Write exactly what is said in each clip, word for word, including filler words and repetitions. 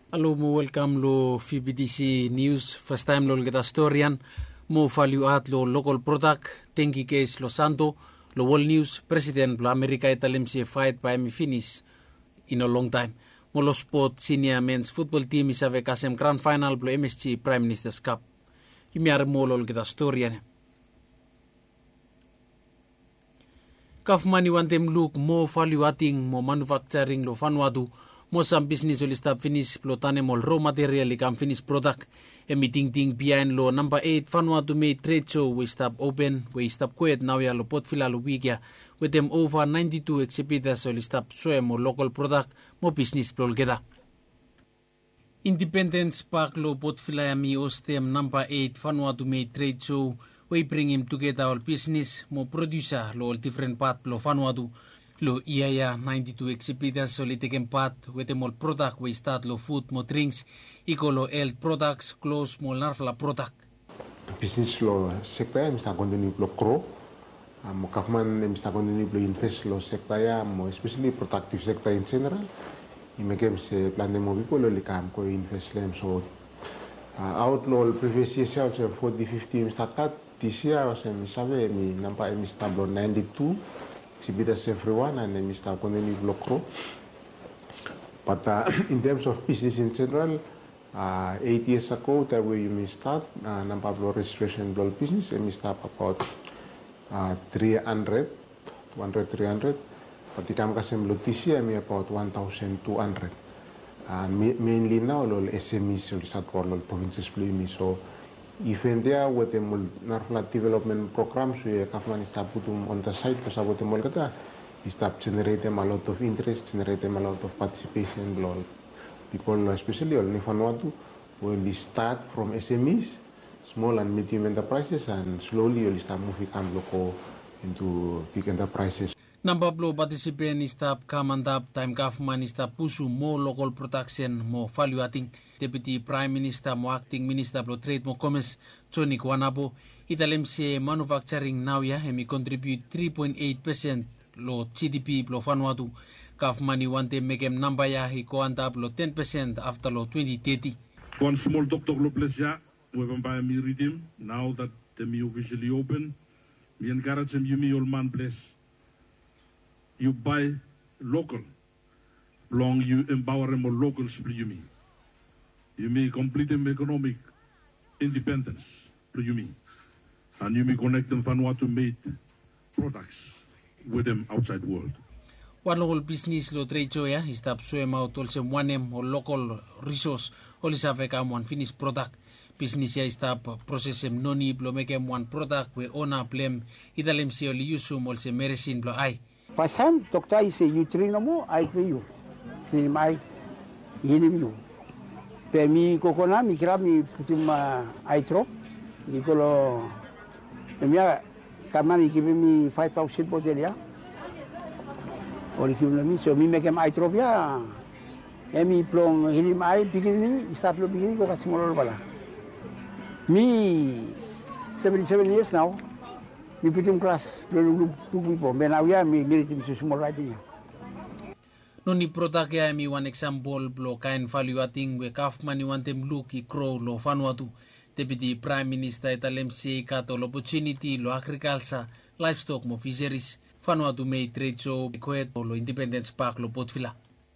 Hello mo welcome lo F B D C News. First time lo kita storyan mo value at lo local product. Tengi case lo santo lo world news. President lo America italim si fight by me finish in a long time. Mo lo sport senior men's football team isave kasem grand final lo M S G Prime Minister's Cup. Yumiar mo lo kita storyan. Kafmani wantem look mo value ating mo manufacturing lo Vanuatu. Mo some business will stop finish plotane mol raw material ikam finish product. E meeting ting behind lo number eight Vanuatu made trade show we stop open we stop quiet now ya lo pot fila lo weekya with them over ninety-two exhibitors will stop swim mo local product mo business plol keda. Independence Park lo pot fila mi ostem number eight Vanuatu made trade show we bring him together all business mo producer lo all different part lo Vanuatu. Lo iya ninety-two exhibitors so taken part with them all product we start lo food mo drinks iko lo health products clothes mo narfla product business lo sekta mista continue lo grow mo government mista continue lo invest lo sekta ya mo especially productive sector in general i mekem se plan de mo people lo likam ko invest lem so out lo previous year so forty fifty mista kat this year so mi sabe mi nampa mista lo ninety-two exhibitors everyone and then Mister Koneni Blokro. But uh, in terms of business in general, uh, eight years ago that we may start uh, number of registration blow business and we start about uh, three hundred, two hundred, three hundred. But the Kamkasem Lotisia may about one thousand two hundred. And mainly now lol S M Es will start for lol provinces blue so even there with the narfla development programs we government is putting on the side because about the molkata is start generating a lot of interest, generating a lot of participation below people especially on Vanuatu will start from S M Es, small and medium enterprises and slowly will start moving local into big enterprises. Number blow participant is tap kamandap time government is tap pusu more local production more value adding. Deputy Prime Minister mo acting Minister blo trade mo commerce Tony Kwanabo italem se manufacturing now ya hemi contribute three point eight percent lo G D P blo Vanuatu government wante megem number ya hi ko anda blo ten percent after lo twenty thirty. One small doctor lo plesia we van by me redeem now that the me officially open me encourage him you me all man bless you buy local long you empower more locals you me you may complete them economic independence you me and you may connect them Vanuatu made products with them outside world. One local business lo trade show ya is tap swim out also one em or local resource all is have one finished product business ya is tap process em noni blo make em one product we ona blem idalem si oli yusum also medicine blo ai pasan dokter ise you train mo ai pe you ni mai yini you pe mi kokona mi kira mi putim ai trop ni kolo mi kamani give me five thousand bottle ya ori give me so mi make ai trop ya emi plong hini mai bigini start lo bigini ko kasimolo bala mi seventy-seven years now mi putim class lo tu people ben awya mi meritim su small writing no ni product ya mi one example blo kain value ating we kaf mani wantem look i crow lo Vanuatu deputy prime minister italem si kato lo opportunity lo agriculture livestock mo fisheries Vanuatu may trade show koet lo Independence Park lo potfila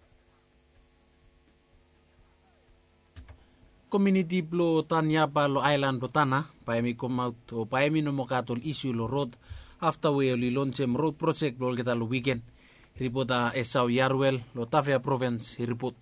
community blo tanya pa lo island botana pa mi come out o pa mi no mokato issue lo road after we li launch em road project blo kita lo weekend Ripota Esau Yarwell, lo Tafea Province, he report.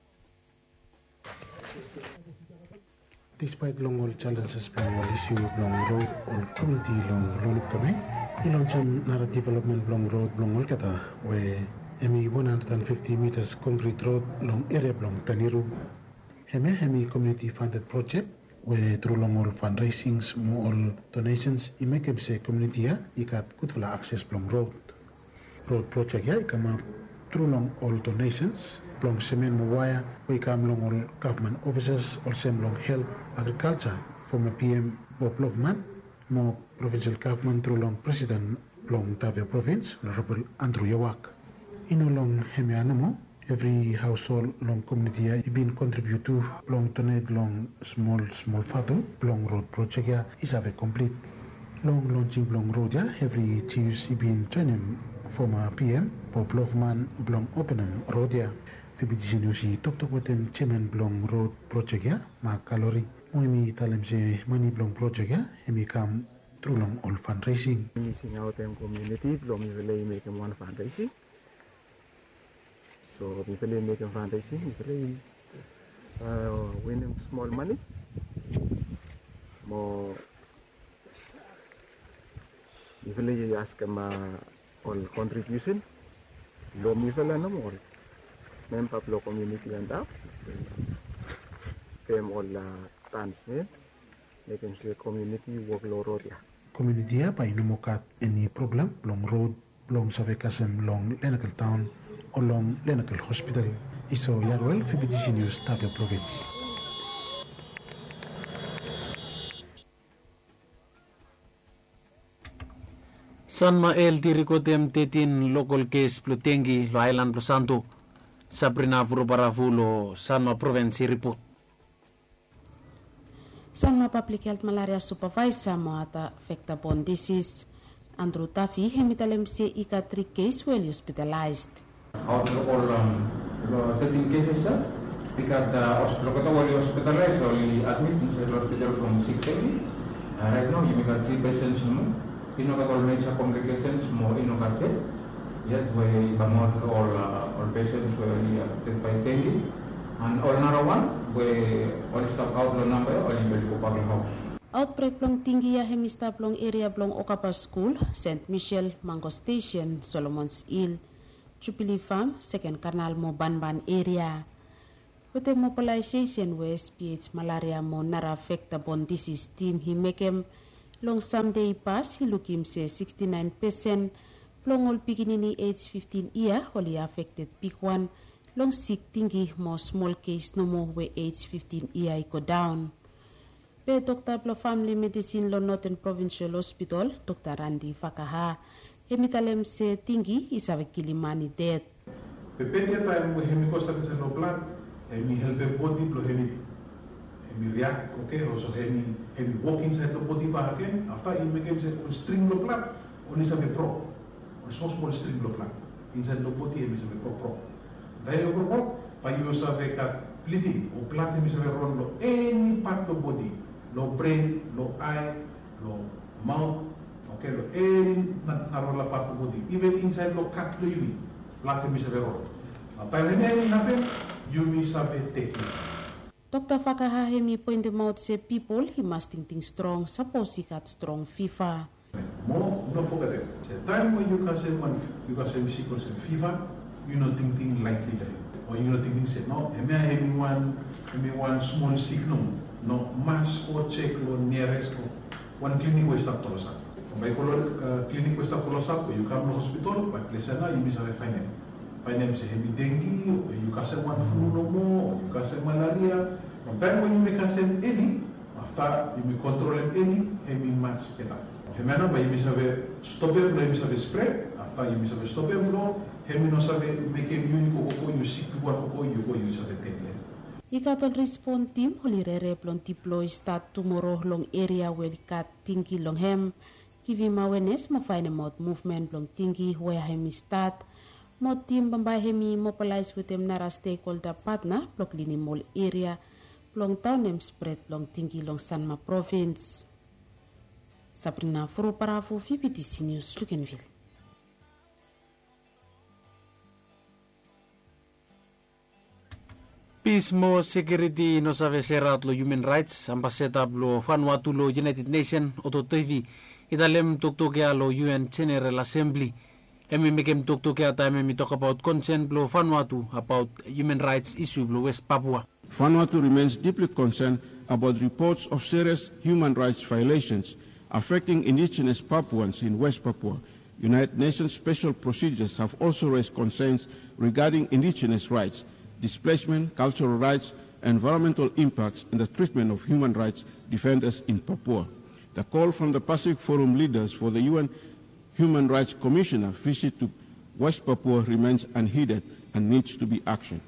Despite long haul challenges from our issue long road or community long long kami, he launched another development long road long haul kata, where emi one hundred fifty meters concrete road long area long Taniru. Hemi hemi community funded project, where through long haul fundraisings, more donations, he make him say community ya, he got good for access long road. Road project ya kama through long all donations long semen mo waya we come long all government officers also long health agriculture from a P M Bob Lovman mo provincial government through long president long Tavia province honorable Andrew Yawak ino long hemiano mo Every household long community I been contribute to long donate long small small fado long road project ya is have complete. Long launching long road ya every Tuesday been joining former P M Bob Loveman long opening road ya. Fibiti sinusi tok tok watem chairman long road project ya ma kalori. Muimi talem se money long project ya emi kam through long all fundraising. Missing out in community long really making one fundraising. So we really making fundraising, we really uh, winning small money. More we really ask them uh, all contribution. Low me fella no more. Member of community and up. Them all uh, transmit. Making sure community work low road ya. Community ya pa inumokat any problem long road long savekasem long Lenacal town or long Lenacal hospital. Iso yarwell F B T C News Tavio Province. San Mael tirikotem tetin local case plutengi lo island lo santo. Sabrina Vurubaravulo Sanma Province report. Sanma Public Health Malaria Supervisor Moata Vector-borne disease Andrew Tafi hemitalem se ika three case well hospitalized. Out of all um, thirteen cases, sir, because uh, hospital were hospitalized or admitted to the hospital from six days. Uh, right now, you make three patients more. You know that all major complications more innovative. Yet we come out all uh, all patients were affected by dengue, and all another one we all stop out the number only will go public house. Outbreak blong tinggi ya hemista blong area blong Okapa School, Saint Michel, Mango Station, Solomon's Hill, Jubilee Farm, Second Canal mo Banban area. With the mobilization West P H malaria mo nara vector-borne disease team he make him long someday pass he look him say sixty-nine percent. Long all beginning age fifteen year only affected big one. Long sick tinggi more small case no more where age fifteen year go down. Pe Doctor Blo Family Medicine lo Northern Provincial Hospital, Doctor Randy Fakaha, hemitalem se tinggi is ave kilimani dead. Pepetia time we hemi costa ke no blood, hemi help body blo hemi hemi react okay, also hemi hemi walk inside the body back again. After he make him say string blo blood, only some pro. So small string blood inside the body is a pro pro. Dahil ko po, payo sa veka bleeding o blood is a run lo any part of the body, lo brain, lo eye, lo mouth, okay, lo any narola part of the body, even inside lo cut lo yumi, blood is a run. Dahil any happen, yumi sabe take it. Doctor Fakaha hemi point them out say people he must think, think strong, suppose he got strong fever. More, don't forget it. The time when you can say one, you can say sickle and fever, you know thinking lightly there. Or you know thinking say no, I may have one, I may one small signal, no mass or check or nearest or one clinic West Apolosa. By clinic West Apolosa, you come to hospital, but listen now you miss a find them. Find them say heavy dengue, or you can say one flu no more, or you can say malaria. From time when you make a say any, after you may control any, heavy mass get up. Hemana ba yumi sabe stop em, yumi sabe spray. After yumi sabe stop em lo, hemi no sabe make em yuni ko ko you sick ko ko you ko you sabe take. Ikatol respond team holirere plon deploy start tomorrow long area where kat tingi long hem. Give him awareness mo find out movement long tingi where hemi start. Mo team bambay hemi mobilize with them nara stakeholder partner block lini mall area. Long town em spread long tingi long Sanma province. Sabrina Vurubaravulo F B T C News Lukenville. Peace mo security no sabe serat lo human rights ambassador lo Vanuatu lo United Nation oto T V idalem tuktukya lo U N General Assembly. Emi mekem tuktukya time we talk about concern lo Vanuatu about human rights issue lo West Papua. Vanuatu remains deeply concerned about reports of serious human rights violations affecting indigenous Papuans in West Papua. United Nations special procedures have also raised concerns regarding indigenous rights, displacement, cultural rights, environmental impacts, and the treatment of human rights defenders in Papua. The call from the Pacific Forum leaders for the U N Human Rights Commissioner visit to West Papua remains unheeded and needs to be actioned.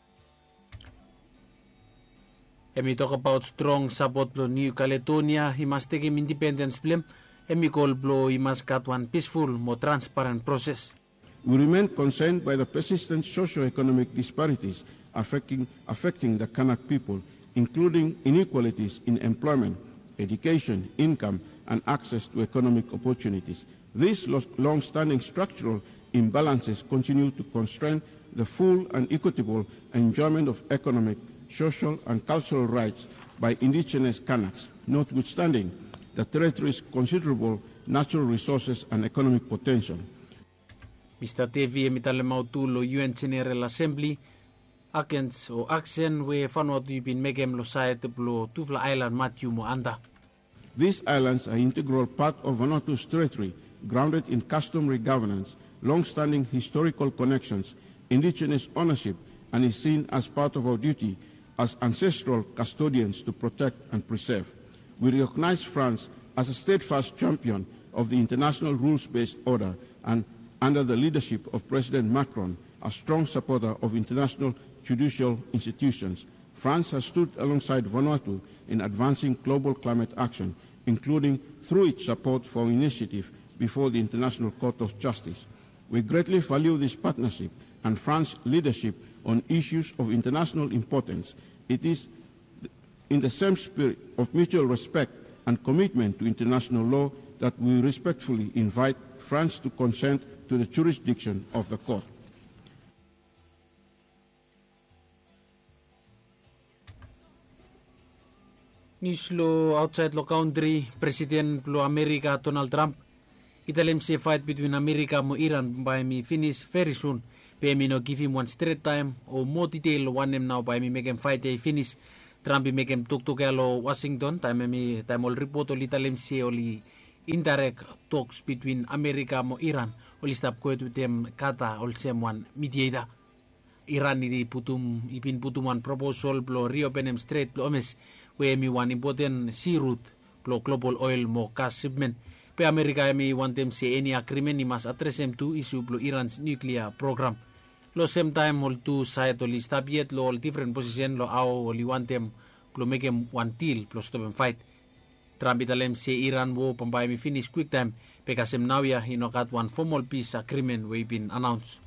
And we talk about strong support for New Caledonia. He must take him independence blame. And we call blow he must got one peaceful, more transparent process. We remain concerned by the persistent socio-economic disparities affecting, affecting the Kanak people, including inequalities in employment, education, income, and access to economic opportunities. These long-standing structural imbalances continue to constrain the full and equitable enjoyment of economic, social, and cultural rights by indigenous Kanaks, notwithstanding the territory's considerable natural resources and economic potential. Mister Tevi mitale mautulo U N General Assembly akens o action we Vanuatu bin megem lo saet blo Tuvla Island Matthew mo anda. These islands are an integral part of Vanuatu's territory, grounded in customary governance, long-standing historical connections, indigenous ownership, and is seen as part of our duty as ancestral custodians to protect and preserve. We recognize France as a steadfast champion of the international rules-based order and, under the leadership of President Macron, a strong supporter of international judicial institutions. France has stood alongside Vanuatu in advancing global climate action, including through its support for an initiative before the International Court of Justice. We greatly value this partnership and France's leadership on issues of international importance. It is in the same spirit of mutual respect and commitment to international law that we respectfully invite France to consent to the jurisdiction of the court. News lo outside lo country, President lo America Donald Trump. Italem se fight between America mo Iran by me finish very soon. By me no give him one straight time or more detail one him now by me make him fight a finish. Trump make him tuk tuk lo Washington time me time all report oli italem se oli indirect talks between America mo Iran oli stop ko to them kata ol sem one mediator. Iran ni putum ipin putum one proposal blo reopen him straight blo omes we mi one important sea route blo global oil mo gas shipment. Pe America mi want them say any agreement ni mas address them to issue blo Iran's nuclear program. Lo same time all two side oli stop yet lo all different position lo au oli want them blo make them one deal blo stop and fight. Trump italem say Iran wo pambay mi finish quick time because him now ya he no got one formal peace agreement we been announced.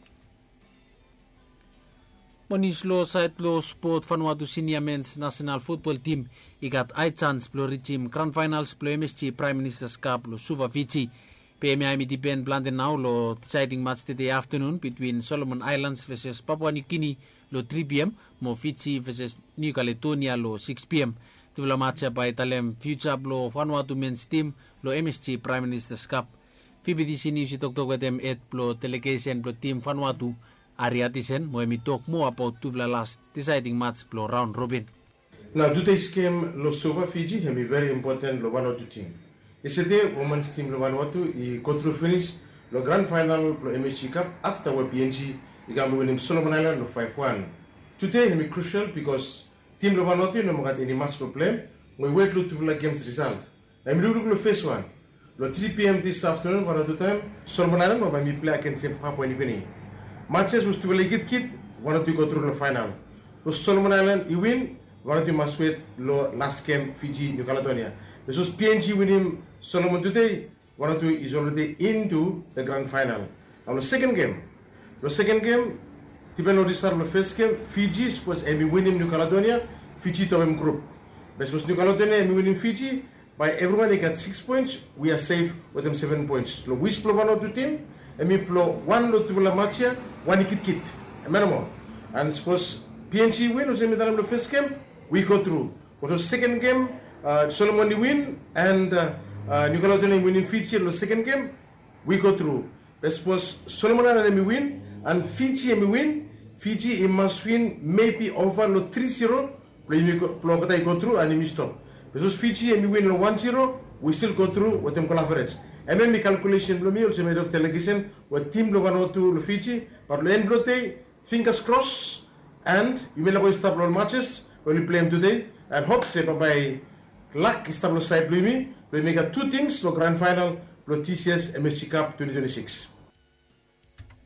Monislo side lo sport Vanuatu senior men's national football team he got high chance blo reaching grand finals blo M S G Prime Minister's Cup lo Suva Fiji. P M I mi depend planned now lo deciding match today afternoon between Solomon Islands versus Papua New Guinea lo three p m mo Fiji versus New Caledonia lo six p m Tuvla match by Talem future blo Vanuatu men's team lo M S G Prime Minister's Cup. V B T C News itok-tok wetem et blo delegation blo team Vanuatu Ariatisen mo emi talk more about Tuvla last deciding match blo round robin. Now today's game lo Suva Fiji hemi very important lo Vanuatu team. Yesterday women's team lo Vanuatu i go through finish lo grand final lo M S G Cup after we P N G i gamble winning Solomon Island lo five one. Today hemi crucial because team lo Vanuatu no got any match to play. We wait lo Tuvla games result. I'm looking lo first one. Lo three p m this afternoon Vanuatu time Solomon Island mo mi play against Papua New Guinea. Matches was to get kit, Vanuatu go through the final. So Solomon Island, you win, Vanuatu must wait lo last game Fiji, New Caledonia. This was P N G winning Solomon today, Vanuatu is already into the grand final. Now the second game, the second game, depending on the start of the first game, Fiji was Amy winning New Caledonia, Fiji to them group. This was New Caledonia, Amy winning Fiji, by everyone they got six points, we are safe with them seven points. So we split Vanuatu team, and we play one lot to la match one kit kit, a minimum. And suppose P N G win, which is the first game, we go through. What was second game, uh, Solomon win, and uh, uh, New Caledonia winning Fiji, the second game, we go through. Let's suppose Solomon Island win, and Fiji win, Fiji must win maybe over the three zero, we go through and we stop. Because Fiji win one zero, we still go through with them average. And then the calculation blow me also made of delegation with team blow Vanuatu Fiji, but lo end blote, fingers crossed, and you will go start blow matches when we play them today, and hope say by luck start blow side blow me, we make a two things lo grand final lo T C S M S G Cup twenty twenty-six.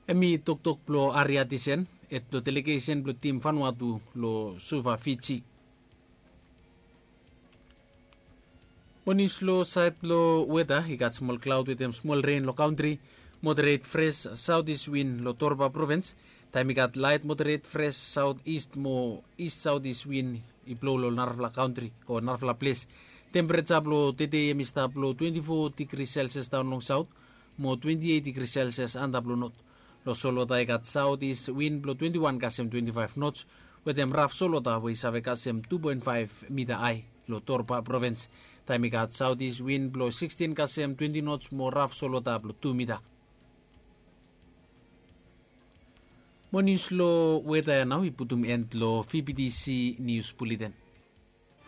Emi tok-tok plo Ariatisen et plo delegation plo team Vanuatu lo Suva Fiji. Monis lo side plo weather, he got small cloud with them small rain lo country, moderate fresh southeast wind lo Torba province. Time he got light moderate fresh southeast mo east southeast wind i blow lo Narfla country or Narfla place. Temperature plo today mista plo twenty-four degrees Celsius down long south, mo twenty-eight degrees Celsius and plo north. Lo Solota got southeast wind plo twenty-one kasem twenty-five knots, with them rough Solota we save kasem two point five meter high lo Torba province. Time he got southeast wind plo sixteen kasem twenty knots, mo rough Solota plo two meter. Mo news lo weather now iputum end lo V P D C News Bulletin.